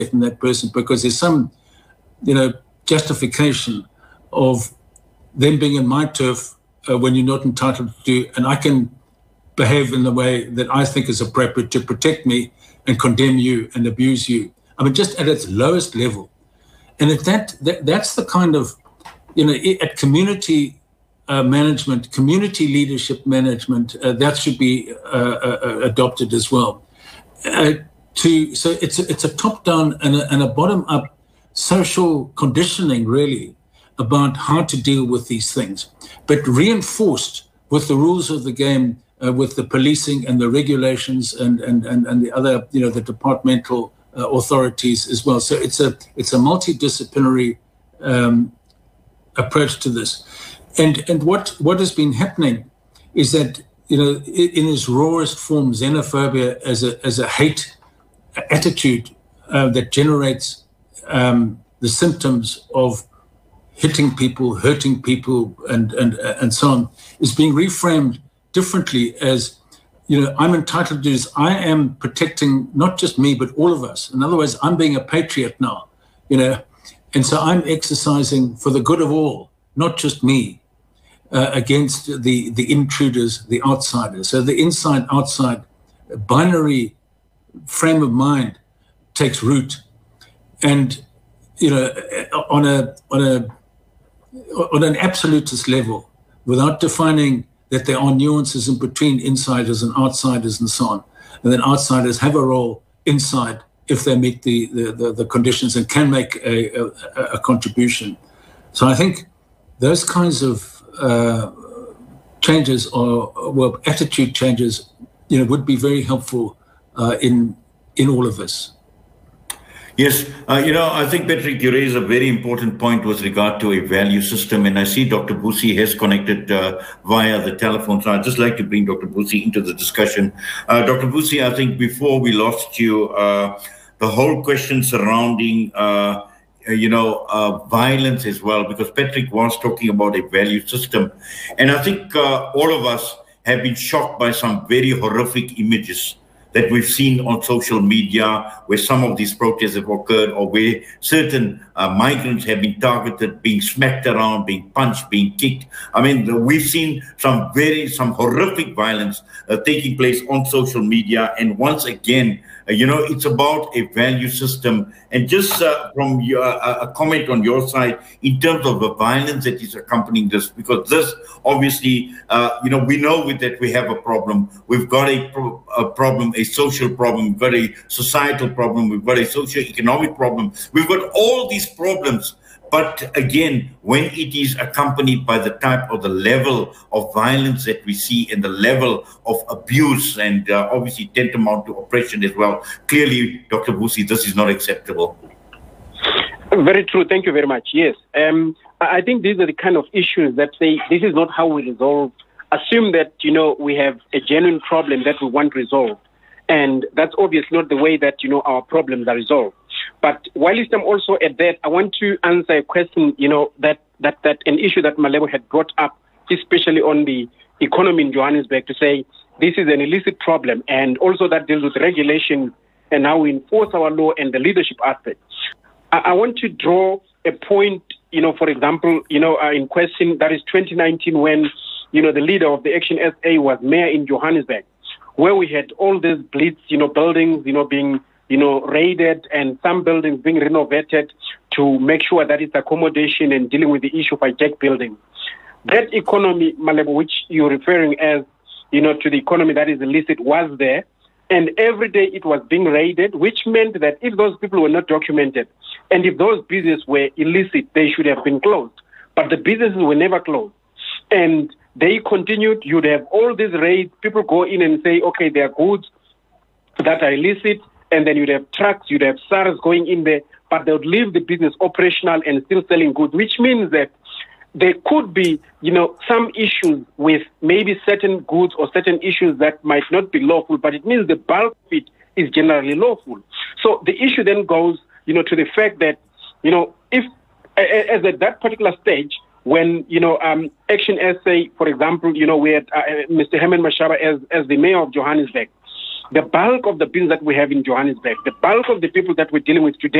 in that person because there's some, justification of them being in my turf when you're not entitled to do, and I can behave in the way that I think is appropriate to protect me and condemn you and abuse you. I mean, just at its lowest level. And if that's the kind of, at community management, community leadership management, that should be adopted as well. So it's a top-down and a bottom-up social conditioning, really, about how to deal with these things, but reinforced with the rules of the game, with the policing and the regulations and the other, the departmental authorities as well. So it's a multidisciplinary approach to this. And what has been happening is that, in its rawest form, xenophobia as a hate attitude that generates the symptoms of hitting people, hurting people, and so on, is being reframed differently as, I'm entitled to this. I am protecting not just me, but all of us. In other words, I'm being a patriot now, and so I'm exercising for the good of all, not just me, against the intruders, the outsiders. So the inside-outside binary frame of mind takes root, and on an absolutist level, without defining that there are nuances in between insiders and outsiders and so on, and then outsiders have a role inside if they meet the conditions and can make a contribution. So I think those kinds of changes or attitude changes, would be very helpful in all of this. Yes, I think, Patrick, you raise a very important point with regard to a value system, and I see Dr. Busi has connected via the telephone, so I'd just like to bring Dr. Busi into the discussion. Dr. Busi, I think before we lost you, the whole question surrounding, violence as well, because Patrick was talking about a value system, and I think all of us have been shocked by some very horrific images that we've seen on social media, where some of these protests have occurred, or where certain migrants have been targeted, being smacked around, being punched, being kicked. I mean, we've seen some horrific violence taking place on social media. And once again, it's about a value system. And just from a comment on your side, in terms of the violence that is accompanying this, because this obviously, we know that we have a problem. We've got a problem, a social problem, we've got a societal problem, we've got a socio-economic problem, we've got all these problems. But again, when it is accompanied by the type or the level of violence that we see and the level of abuse and obviously tantamount to oppression as well, clearly, Dr. Busi, this is not acceptable. Very true. Thank you very much. Yes. I think these are the kind of issues that say this is not how we resolve. Assume that, we have a genuine problem that we want resolved. And that's obviously not the way that, our problems are resolved. But while I'm also at that, I want to answer a question, that an issue that Malebo had brought up, especially on the economy in Johannesburg, to say this is an illicit problem, and also that deals with regulation and how we enforce our law and the leadership aspect. I want to draw a point, for example, in question, that is 2019, when, the leader of the Action SA was mayor in Johannesburg, where we had all these blitz, buildings, being raided, and some buildings being renovated to make sure that it's accommodation and dealing with the issue of hijacked buildings. That economy, Malebo, which you're referring as, to the economy that is illicit, was there. And every day it was being raided, which meant that if those people were not documented, and if those businesses were illicit, they should have been closed. But the businesses were never closed. And they continued. You'd have all these raids. People go in and say, okay, there are goods that are illicit. And then you'd have trucks, you'd have SARS going in there, but they would leave the business operational and still selling goods, which means that there could be, some issues with maybe certain goods or certain issues that might not be lawful, but it means the bulk of it is generally lawful. So the issue then goes, to the fact that, if, as at that particular stage, when, Action SA, for example, we had Mr. Herman Mashaba as the mayor of Johannesburg, the bulk of the bills that we have in Johannesburg, the bulk of the people that we're dealing with today